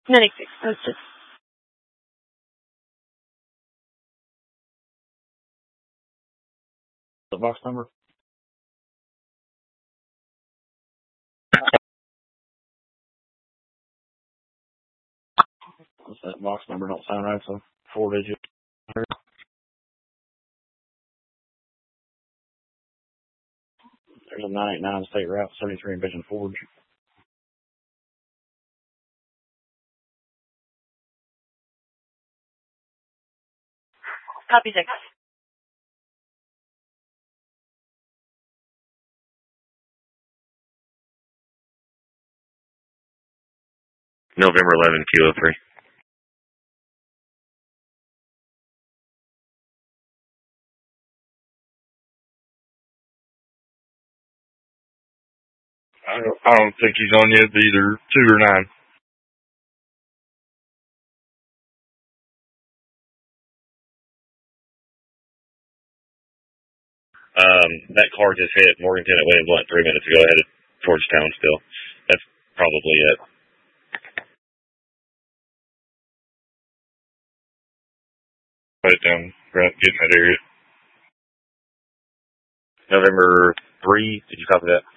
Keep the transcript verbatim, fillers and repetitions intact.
ninety-six, posted. The box number? What's that box number? Don't sound right, so four digits. There's a nine eight nine State Route seventy-three in Pigeon Forge. Copy six. November eleventh, Kilo three. I don't, I don't think he's on yet, either two or nine. Um, that car just hit Morganton at William Blunt three minutes ago, headed towards town still. That's probably it. Put it down, right, get in that area. November three, did you copy that?